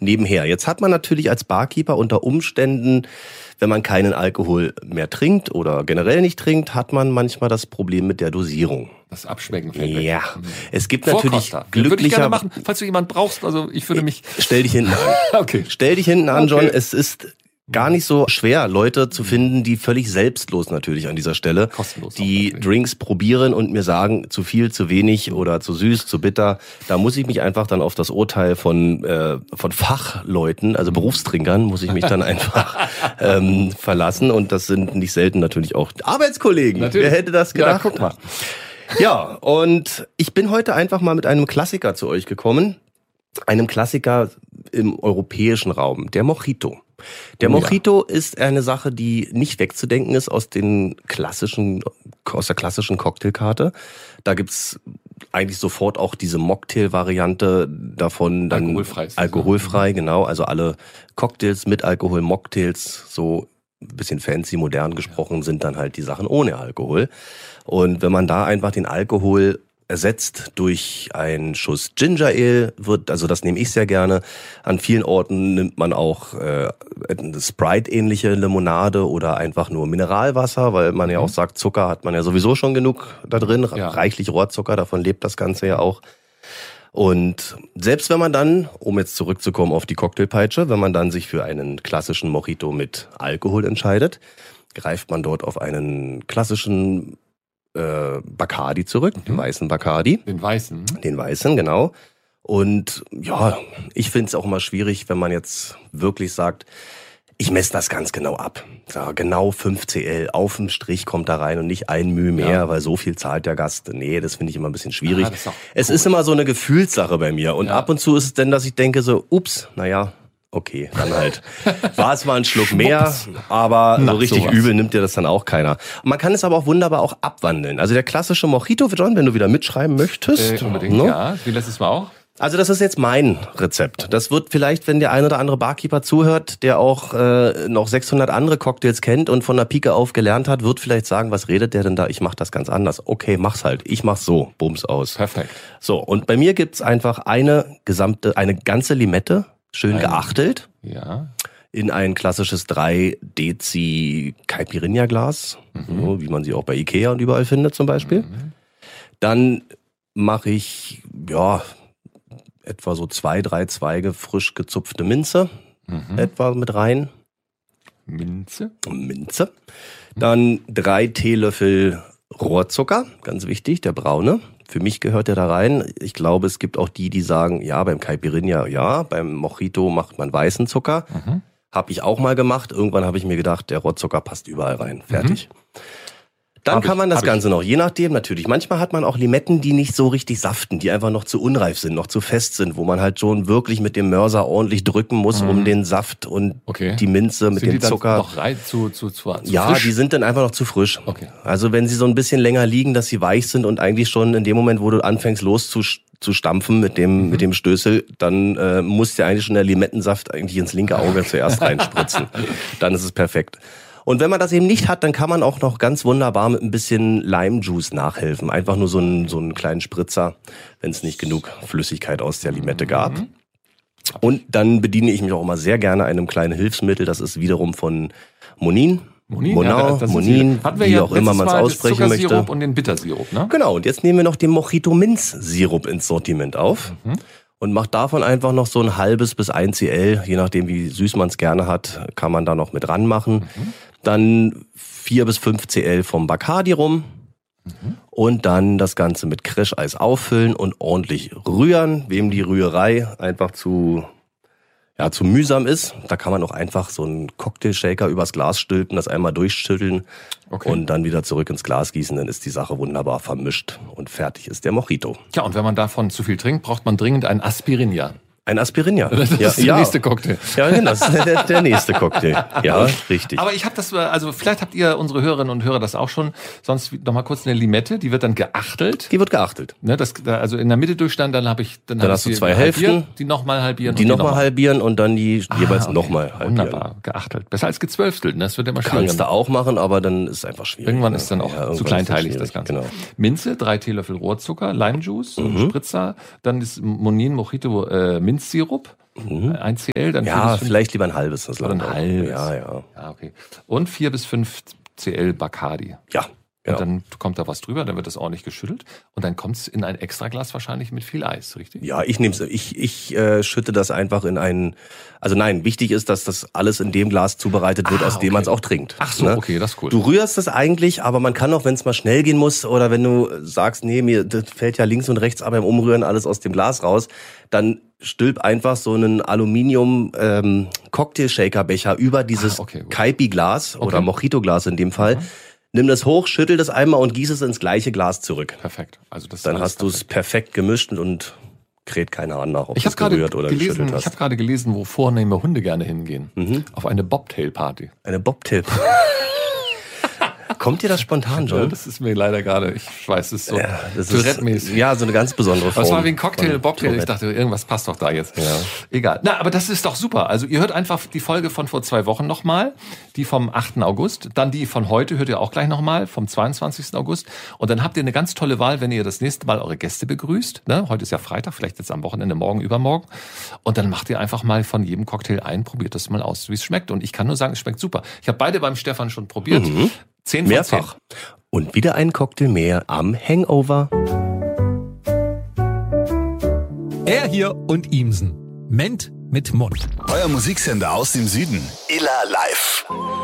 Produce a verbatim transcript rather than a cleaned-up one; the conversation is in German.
nebenher. Jetzt hat man natürlich als Barkeeper unter Umständen, wenn man keinen Alkohol mehr trinkt oder generell nicht trinkt, hat man manchmal das Problem mit der Dosierung. Das Abschmecken fällt weg. Ja, es gibt natürlich Vorkoster. glücklicher... Würde ich gerne machen, falls du jemanden brauchst. Also ich würde mich... Stell dich hinten an. Okay. Stell dich hinten an, John. Okay. Es ist gar nicht so schwer, Leute zu finden, die völlig selbstlos natürlich an dieser Stelle, Kostenlos die auch, Drinks probieren und mir sagen, zu viel, zu wenig oder zu süß, zu bitter. Da muss ich mich einfach dann auf das Urteil von äh, von Fachleuten, also Berufstrinkern, muss ich mich dann einfach ähm, verlassen. Und das sind nicht selten natürlich auch Arbeitskollegen. Natürlich. Wer hätte das gedacht? Ja, guck mal. Ja, und ich bin heute einfach mal mit einem Klassiker zu euch gekommen. Einem Klassiker im europäischen Raum, der Mojito. Der Mojito ja. ist eine Sache, die nicht wegzudenken ist aus den klassischen, aus der klassischen Cocktailkarte. Da gibt's eigentlich sofort auch diese Mocktail-Variante davon. Dann alkoholfrei. Alkoholfrei, genau. Also alle Cocktails mit Alkohol, Mocktails, so ein bisschen fancy, modern gesprochen, sind dann halt die Sachen ohne Alkohol. Und wenn man da einfach den Alkohol ersetzt durch einen Schuss Ginger Ale, wird, also das nehme ich sehr gerne. An vielen Orten nimmt man auch äh, eine Sprite-ähnliche Limonade oder einfach nur Mineralwasser, weil man ja auch sagt, Zucker hat man ja sowieso schon genug da drin, ja. reichlich Rohrzucker, davon lebt das Ganze ja auch. Und selbst wenn man dann, um jetzt zurückzukommen auf die Cocktailpeitsche, wenn man dann sich für einen klassischen Mojito mit Alkohol entscheidet, greift man dort auf einen klassischen Äh, Bacardi zurück, mhm. den weißen Bacardi. Den weißen? Den weißen, genau. Und ja, ich finde es auch immer schwierig, wenn man jetzt wirklich sagt, ich messe das ganz genau ab. Ja, genau fünf Cl auf dem Strich kommt da rein und nicht ein Mühe mehr, ja. weil so viel zahlt der Gast. Nee, das finde ich immer ein bisschen schwierig. Ja, ist es cool. ist immer so eine Gefühlssache bei mir. Und ja. ab und zu ist es denn, dass ich denke so, ups, naja, okay, dann halt. War es mal ein Schluck mehr, aber so richtig sowas. Übel nimmt dir das dann auch keiner. Man kann es aber auch wunderbar auch abwandeln. Also der klassische Mojito, John, wenn du wieder mitschreiben möchtest. Äh, unbedingt, ne? Ja. Wie letztes Mal auch? Also das ist jetzt mein Rezept. Das wird vielleicht, wenn der ein oder andere Barkeeper zuhört, der auch äh, noch sechshundert andere Cocktails kennt und von der Pike auf gelernt hat, wird vielleicht sagen, was redet der denn da? Ich mach das ganz anders. Okay, mach's halt. Ich mach's so. Bums aus. Perfekt. So, und bei mir gibt's einfach eine gesamte, eine ganze Limette, schön geachtelt. Ja. In ein klassisches drei Dezi Caipirinha-Glas, mhm. so, wie man sie auch bei Ikea und überall findet zum Beispiel. Mhm. Dann mache ich, ja, etwa so zwei, drei Zweige frisch gezupfte Minze mhm. etwa mit rein. Minze? Minze. Dann drei Teelöffel Rohrzucker, ganz wichtig, der braune. Für mich gehört der da rein. Ich glaube, es gibt auch die, die sagen, ja, beim Caipirinha, ja, beim Mojito macht man weißen Zucker. Mhm. Habe ich auch mal gemacht. Irgendwann habe ich mir gedacht, der Rohrzucker passt überall rein. Fertig. Mhm. Dann hab kann man ich, das Ganze ich. noch, je nachdem natürlich. Manchmal hat man auch Limetten, die nicht so richtig saften, die einfach noch zu unreif sind, noch zu fest sind, wo man halt schon wirklich mit dem Mörser ordentlich drücken muss, mhm. um den Saft und okay. die Minze mit sind dem die dann Zucker. Noch rein zu, zu, zu, zu ja, frisch? Die sind dann einfach noch zu frisch. Okay. Also wenn sie so ein bisschen länger liegen, dass sie weich sind und eigentlich schon in dem Moment, wo du anfängst loszusch zu stampfen mit dem, mhm. mit dem Stößel, dann äh, muss dir eigentlich schon der Limettensaft eigentlich ins linke Auge zuerst reinspritzen. Dann ist es perfekt. Und wenn man das eben nicht hat, dann kann man auch noch ganz wunderbar mit ein bisschen Lime-Juice nachhelfen. Einfach nur so einen, so einen kleinen Spritzer, wenn es nicht genug Flüssigkeit aus der Limette gab. Mhm. Und dann bediene ich mich auch immer sehr gerne einem kleinen Hilfsmittel. Das ist wiederum von Monin. Monin, Monau, ja, Monin, wie ja auch immer man es aussprechen möchte. Zuckersirup und den Bittersirup, ne? Genau, und jetzt nehmen wir noch den Mojito-Minz-Sirup ins Sortiment auf. Mhm. Und macht davon einfach noch so ein halbes bis ein Cl, je nachdem wie süß man es gerne hat, kann man da noch mit ranmachen. Mhm. Dann vier bis fünf Cl vom Bacardi rum. Mhm. Und dann das Ganze mit Crèche-Eis auffüllen und ordentlich rühren. Wem die Rührei einfach zu, ja, zu mühsam ist, da kann man auch einfach so einen Cocktailshaker übers Glas stülpen, das einmal durchschütteln okay. und dann wieder zurück ins Glas gießen. Dann ist die Sache wunderbar vermischt und fertig ist der Mojito. Ja, und wenn man davon zu viel trinkt, braucht man dringend ein Aspirinja. Ein Aspirinja. Das ist ja, der ja. nächste Cocktail. Ja, genau, das ist der, der nächste Cocktail. Ja, richtig. Aber ich habe das, also vielleicht habt ihr, unsere Hörerinnen und Hörer, das auch schon. Sonst noch mal kurz eine Limette, die wird dann geachtelt. Die wird geachtelt. Ne, das, also in der Mitte durchstand, dann habe ich, dann, dann hab hast ich du zwei Hälften, halbiert, die nochmal halbieren, die, die nochmal noch halbieren und dann die ah, jeweils okay. nochmal halbieren. Wunderbar, geachtelt. Besser als gezwölftelt. Das wird immer schwieriger. Kannst du auch machen, aber dann ist es einfach schwierig. Irgendwann ist dann auch ja, zu kleinteilig das Ganze. Genau. Minze, drei Teelöffel Rohrzucker, Limejuice, mhm. und Spritzer, dann das Monin Mojito äh, Minzsirup. Mhm. Ein C L, dann ja, vielleicht lieber ein halbes. Das oder ein halbes. Ja, ja. Ja, okay. Und vier bis fünf C L Bacardi. Ja. Und ja. dann kommt da was drüber, dann wird das ordentlich geschüttelt und dann kommt es in ein Extraglas wahrscheinlich mit viel Eis, richtig? Ja, ich nehme es, ich, ich äh, schütte das einfach in einen, also nein, wichtig ist, dass das alles in dem Glas zubereitet wird, Ah, aus dem okay. man es auch trinkt. Ach so, ne? okay, das ist cool. Du rührst es eigentlich, aber man kann auch, wenn es mal schnell gehen muss oder wenn du sagst, nee, mir das fällt ja links und rechts aber im Umrühren alles aus dem Glas raus, dann stülp einfach so einen Aluminium ähm, Cocktail-Shaker-Becher über dieses ah, okay, Kaipi-Glas okay. oder Mojito-Glas in dem Fall. Mhm. Nimm das hoch, schüttel das einmal und gieß es ins gleiche Glas zurück. Perfekt. Also das Dann hast du es perfekt gemischt und kräht keine Ahnung nach, ob ich du es gerührt oder gelesen, geschüttelt hast. Ich habe gerade gelesen, wo vornehme Hunde gerne hingehen. Mhm. Auf eine Bobtail-Party. Eine Bobtail-Party. Kommt dir das spontan, John? Ja, das ist mir leider gerade, ich weiß, es ist so ja, Tourette-mäßig. Ja, so eine ganz besondere Form. Das war wie ein Cocktail, Bobtail. Ich dachte, irgendwas passt doch da jetzt. Ja. Egal. Na, aber das ist doch super. Also ihr hört einfach die Folge von vor zwei Wochen nochmal, die vom achten August. Dann die von heute hört ihr auch gleich nochmal, vom zweiundzwanzigsten August. Und dann habt ihr eine ganz tolle Wahl, wenn ihr das nächste Mal eure Gäste begrüßt. Ne? Heute ist ja Freitag, vielleicht jetzt am Wochenende, morgen, übermorgen. Und dann macht ihr einfach mal von jedem Cocktail ein, probiert das mal aus, wie es schmeckt. Und ich kann nur sagen, es schmeckt super. Ich habe beide beim Stefan schon probiert. Mhm. Zehn von Mehrfach. zehn. Und wieder ein Cocktail mehr am Hangover. Er hier und Ihmsen. Ment mit Mund. Euer Musiksender aus dem Süden. Illa Live.